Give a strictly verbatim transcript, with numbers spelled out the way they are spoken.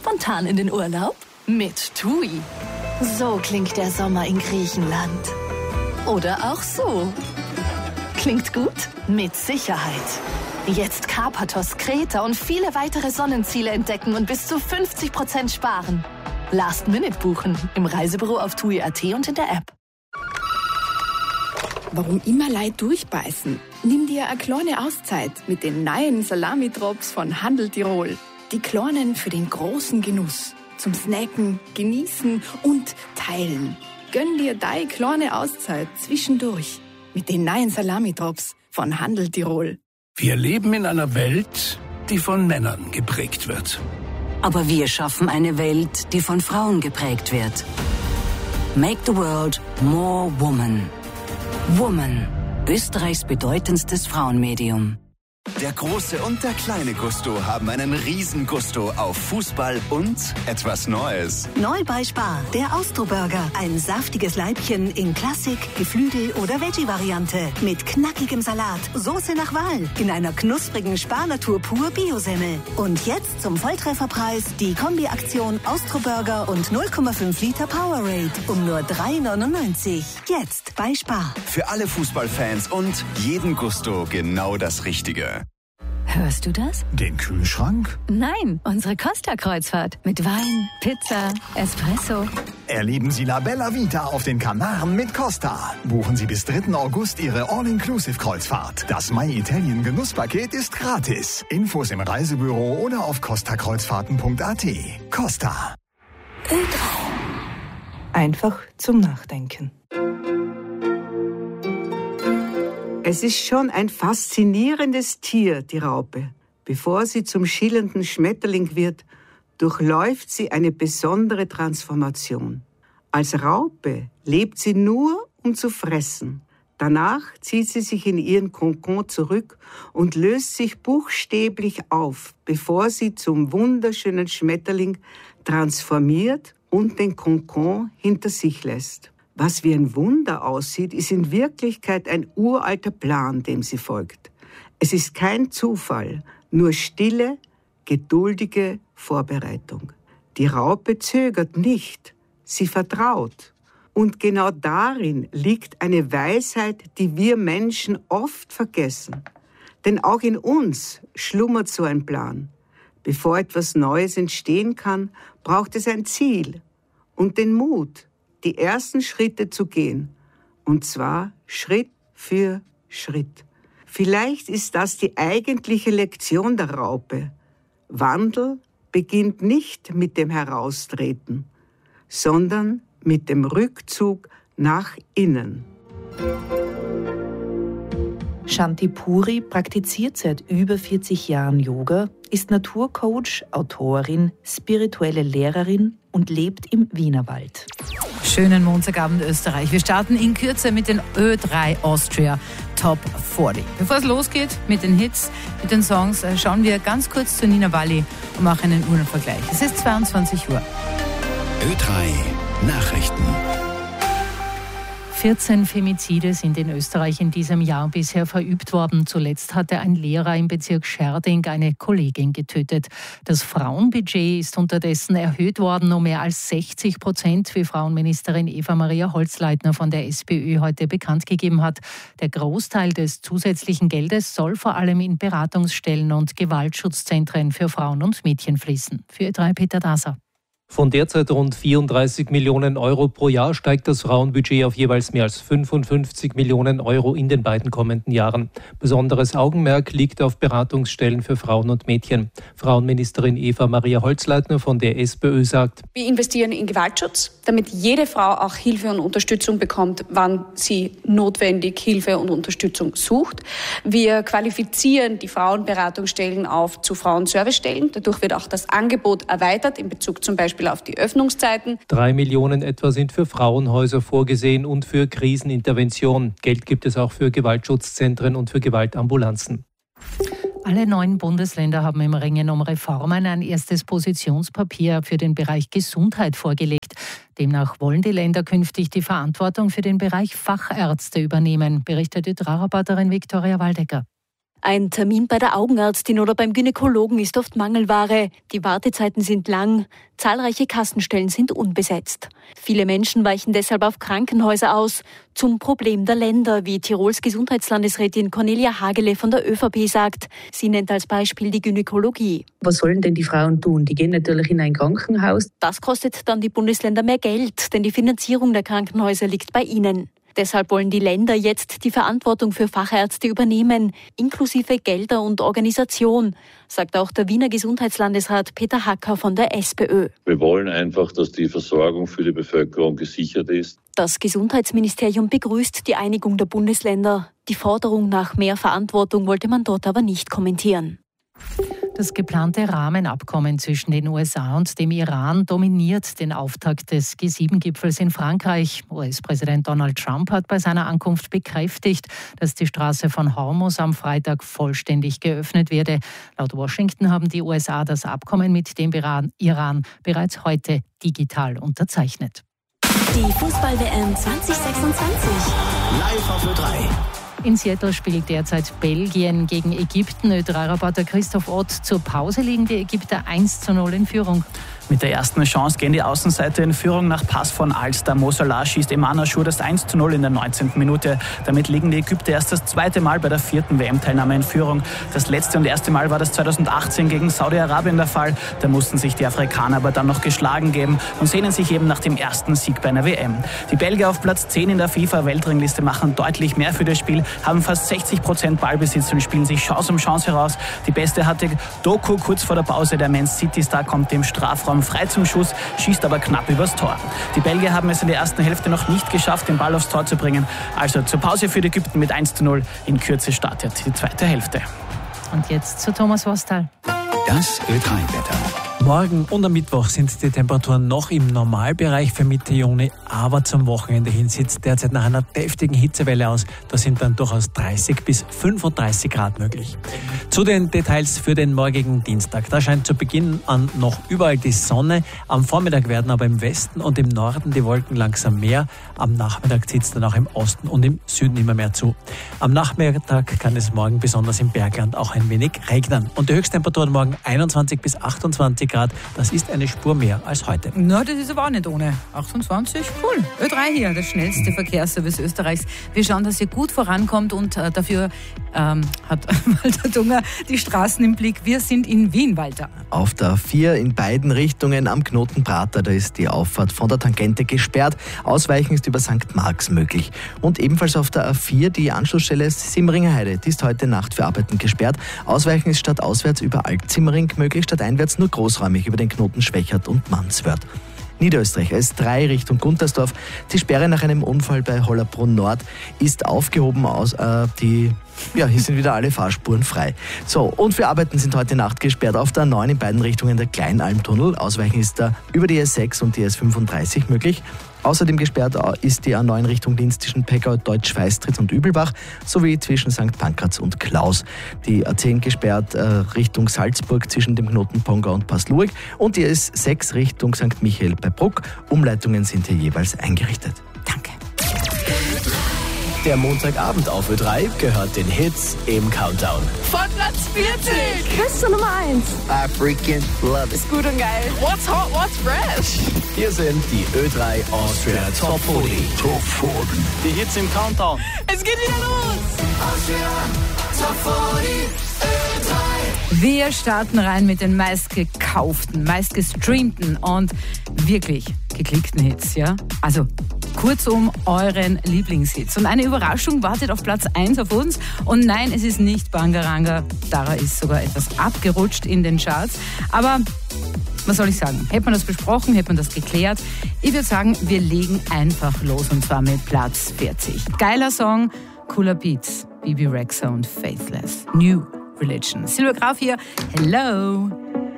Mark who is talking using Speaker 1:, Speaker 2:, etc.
Speaker 1: spontan in den Urlaub? Mit TUI. So klingt der Sommer in Griechenland. Oder auch so. Klingt gut? Mit Sicherheit. Jetzt Karpathos, Kreta und viele weitere Sonnenziele entdecken und bis zu fünfzig Prozent sparen. Last Minute buchen. Im Reisebüro auf tui punkt at und in der App.
Speaker 2: Warum immer Leid durchbeißen? Nimm dir eine kleine Auszeit mit den neuen Salami-Drops von Handel Tirol. Die kleinen für den großen Genuss. Zum Snacken, Genießen und Teilen. Gönn dir deine kleine Auszeit zwischendurch mit den neuen Salami-Drops von Handel Tirol.
Speaker 3: Wir leben in einer Welt, die von Männern geprägt wird.
Speaker 4: Aber wir schaffen eine Welt, die von Frauen geprägt wird. Make the world more woman. Woman, Österreichs bedeutendstes Frauenmedium.
Speaker 5: Der große und der kleine Gusto haben einen riesen Gusto auf Fußball und etwas Neues.
Speaker 6: Neu bei Spar, der Austro-Burger. Ein saftiges Leibchen in Klassik, Geflügel- oder Veggie-Variante. Mit knackigem Salat, Soße nach Wahl. In einer knusprigen Spar-Natur pur Bio-Semmel. Und jetzt zum Volltrefferpreis die Kombi-Aktion Austro-Burger und null Komma fünf Liter Powerade. Um nur drei neunundneunzig. Jetzt bei Spar.
Speaker 5: Für alle Fußballfans und jeden Gusto genau das Richtige.
Speaker 1: Hörst du das?
Speaker 3: Den Kühlschrank?
Speaker 1: Nein, unsere Costa-Kreuzfahrt. Mit Wein, Pizza, Espresso.
Speaker 7: Erleben Sie La Bella Vita auf den Kanaren mit Costa. Buchen Sie bis dritten August Ihre All-Inclusive-Kreuzfahrt. Das My Italien Genusspaket ist gratis. Infos im Reisebüro oder auf costa kreuzfahrten punkt at. Costa.
Speaker 1: Ö drei.
Speaker 8: Einfach zum Nachdenken. Es ist schon ein faszinierendes Tier, die Raupe. Bevor sie zum schillernden Schmetterling wird, durchläuft sie eine besondere Transformation. Als Raupe lebt sie nur, um zu fressen. Danach zieht sie sich in ihren Kokon zurück und löst sich buchstäblich auf, bevor sie zum wunderschönen Schmetterling transformiert und den Kokon hinter sich lässt. Was wie ein Wunder aussieht, ist in Wirklichkeit ein uralter Plan, dem sie folgt. Es ist kein Zufall, nur stille, geduldige Vorbereitung. Die Raupe zögert nicht, sie vertraut. Und genau darin liegt eine Weisheit, die wir Menschen oft vergessen. Denn auch in uns schlummert so ein Plan. Bevor etwas Neues entstehen kann, braucht es ein Ziel und den Mut, die ersten Schritte zu gehen. Und zwar Schritt für Schritt. Vielleicht ist das die eigentliche Lektion der Raupe. Wandel beginnt nicht mit dem Heraustreten, sondern mit dem Rückzug nach innen. Shanti Puri praktiziert seit über vierzig Jahren Yoga, ist Naturcoach, Autorin, spirituelle Lehrerin und lebt im Wienerwald.
Speaker 9: Schönen Montagabend Österreich. Wir starten in Kürze mit den Ö drei Austria Top vierzig. Bevor es losgeht mit den Hits, mit den Songs, schauen wir ganz kurz zu Nina Walli und machen einen Uhrenvergleich. Es ist zweiundzwanzig Uhr.
Speaker 5: Ö drei Nachrichten.
Speaker 9: vierzehn Femizide sind in Österreich in diesem Jahr bisher verübt worden. Zuletzt hatte ein Lehrer im Bezirk Scherding eine Kollegin getötet. Das Frauenbudget ist unterdessen erhöht worden um mehr als sechzig Prozent, wie Frauenministerin Eva-Maria Holzleitner von der SPÖ heute bekannt gegeben hat. Der Großteil des zusätzlichen Geldes soll vor allem in Beratungsstellen und Gewaltschutzzentren für Frauen und Mädchen fließen. Für Ö drei Peter Daser.
Speaker 10: Von derzeit rund vierunddreißig Millionen Euro pro Jahr steigt das Frauenbudget auf jeweils mehr als fünfundfünfzig Millionen Euro in den beiden kommenden Jahren. Besonderes Augenmerk liegt auf Beratungsstellen für Frauen und Mädchen. Frauenministerin Eva-Maria Holzleitner von der SPÖ sagt:
Speaker 11: Wir investieren in Gewaltschutz, damit jede Frau auch Hilfe und Unterstützung bekommt, wann sie notwendig Hilfe und Unterstützung sucht. Wir qualifizieren die Frauenberatungsstellen auf zu Frauenservicestellen. Dadurch wird auch das Angebot erweitert in Bezug zum Beispiel auf die Öffnungszeiten.
Speaker 10: Drei Millionen etwa sind für Frauenhäuser vorgesehen und für Krisenintervention. Geld gibt es auch für Gewaltschutzzentren und für Gewaltambulanzen.
Speaker 9: Alle neun Bundesländer haben im Ringen um Reformen ein erstes Positionspapier für den Bereich Gesundheit vorgelegt. Demnach wollen die Länder künftig die Verantwortung für den Bereich Fachärzte übernehmen, berichtet Ö drei-Reporterin Viktoria Waldecker.
Speaker 12: Ein Termin bei der Augenärztin oder beim Gynäkologen ist oft Mangelware. Die Wartezeiten sind lang. Zahlreiche Kassenstellen sind unbesetzt. Viele Menschen weichen deshalb auf Krankenhäuser aus. Zum Problem der Länder, wie Tirols Gesundheitslandesrätin Cornelia Hagele von der ÖVP sagt. Sie nennt als Beispiel die Gynäkologie.
Speaker 13: Was sollen denn die Frauen tun? Die gehen natürlich in ein Krankenhaus.
Speaker 12: Das kostet dann die Bundesländer mehr Geld, denn die Finanzierung der Krankenhäuser liegt bei ihnen. Deshalb wollen die Länder jetzt die Verantwortung für Fachärzte übernehmen, inklusive Gelder und Organisation, sagt auch der Wiener Gesundheitslandesrat Peter Hacker von der SPÖ.
Speaker 14: Wir wollen einfach, dass die Versorgung für die Bevölkerung gesichert ist.
Speaker 12: Das Gesundheitsministerium begrüßt die Einigung der Bundesländer. Die Forderung nach mehr Verantwortung wollte man dort aber nicht kommentieren.
Speaker 9: Das geplante Rahmenabkommen zwischen den U S A und dem Iran dominiert den Auftakt des G sieben Gipfels in Frankreich. U S-Präsident Donald Trump hat bei seiner Ankunft bekräftigt, dass die Straße von Hormuz am Freitag vollständig geöffnet werde. Laut Washington haben die U S A das Abkommen mit dem Iran bereits heute digital unterzeichnet.
Speaker 15: Die Fußball-W M zwanzig sechsundzwanzig.
Speaker 16: Live auf Ö drei.
Speaker 9: In Seattle spielt derzeit Belgien gegen Ägypten. Ö drei Reporter Christoph Ott. Zur Pause liegen die Ägypter eins zu null in Führung.
Speaker 17: Mit der ersten Chance gehen die Außenseiter in Führung nach Pass von Alster. Mo Salah schießt Eman Achour das eins zu null in der neunzehnten Minute. Damit liegen die Ägypter erst das zweite Mal bei der vierten W M-Teilnahme in Führung. Das letzte und erste Mal war das zweitausendachtzehn gegen Saudi-Arabien der Fall. Da mussten sich die Afrikaner aber dann noch geschlagen geben und sehnen sich eben nach dem ersten Sieg bei einer W M. Die Belgier auf Platz zehn in der FIFA-Weltrangliste machen deutlich mehr für das Spiel, haben fast sechzig Prozent Ballbesitz und spielen sich Chance um Chance heraus. Die beste hatte Doku kurz vor der Pause. Der Man City-Star kommt im Strafraum frei zum Schuss, schießt aber knapp übers Tor. Die Belgier haben es in der ersten Hälfte noch nicht geschafft, den Ball aufs Tor zu bringen. Also zur Pause für die Ägypten mit eins zu null. In Kürze startet die zweite Hälfte.
Speaker 9: Und jetzt zu Thomas Wostal.
Speaker 16: Das Ö drei Wetter.
Speaker 18: Morgen und am Mittwoch sind die Temperaturen noch im Normalbereich für Mitte Juni, aber zum Wochenende hin sieht es derzeit nach einer deftigen Hitzewelle aus. Da sind dann durchaus dreißig bis fünfunddreißig Grad möglich. Zu den Details für den morgigen Dienstag. Da scheint zu Beginn an noch überall die Sonne. Am Vormittag werden aber im Westen und im Norden die Wolken langsam mehr. Am Nachmittag zieht es dann auch im Osten und im Süden immer mehr zu. Am Nachmittag kann es morgen besonders im Bergland auch ein wenig regnen. Und die Höchsttemperaturen morgen einundzwanzig bis achtundzwanzig Grad. Das ist eine Spur mehr als heute.
Speaker 19: Na, das ist aber auch nicht ohne. achtundzwanzig, cool. Ö drei hier, das schnellste Verkehrsservice Österreichs. Wir schauen, dass ihr gut vorankommt und äh, dafür ähm, hat Walter Dunger die Straßen im Blick. Wir sind in Wien, Walter.
Speaker 20: Auf der A vier in beiden Richtungen am Knoten Prater, da ist die Auffahrt von der Tangente gesperrt. Ausweichen ist über Sankt Marx möglich. Und ebenfalls auf der A vier die Anschlussstelle Simmeringer Heide. Die ist heute Nacht für Arbeiten gesperrt. Ausweichen ist statt auswärts über Alt-Simmering möglich, statt einwärts nur großräumig über den Knoten Schwächert und Manswörth. Niederösterreich, S drei Richtung Guntersdorf. Die Sperre nach einem Unfall bei Hollerbrunn Nord ist aufgehoben. Aus, äh, die, ja, hier sind wieder alle Fahrspuren frei. So, und für Arbeiten sind heute Nacht gesperrt auf der A neun in beiden Richtungen der Kleinalmtunnel. Ausweichen ist da über die S sechs und die S fünfunddreißig möglich. Außerdem gesperrt ist die A neun Richtung Linz zwischen Peckau, Deutsch-Feistritz und Übelbach sowie zwischen Sankt Pankraz und Klaus. Die A zehn gesperrt äh, Richtung Salzburg zwischen dem Knoten Pongau und Passluig und die S sechs Richtung Sankt Michael bei Bruck. Umleitungen sind hier jeweils eingerichtet.
Speaker 19: Danke.
Speaker 16: Der Montagabend auf Ö drei gehört den Hits im Countdown.
Speaker 15: Von Platz vierzig bis zur Nummer eins.
Speaker 16: I freaking love it.
Speaker 15: Ist gut und geil. What's hot, what's fresh?
Speaker 16: Hier sind die Ö drei Austria Top vierzig.
Speaker 3: Top vierzig.
Speaker 17: Die Hits im Countdown.
Speaker 15: Es geht wieder los. Austria Top vierzig. Ö drei.
Speaker 19: Wir starten rein mit den meistgekauften, meistgestreamten und wirklich geklickten Hits, ja? Also kurzum euren Lieblingshits. Und eine Überraschung wartet auf Platz eins auf uns. Und nein, es ist nicht Bangaranga. Dara ist sogar etwas abgerutscht in den Charts. Aber was soll ich sagen? Hätte man das besprochen, hätte man das geklärt. Ich würde sagen, wir legen einfach los und zwar mit Platz vierzig. Geiler Song, cooler Beats. Bibi Rexha und Faithless. New Religion. Silvia Graf hier. Hello.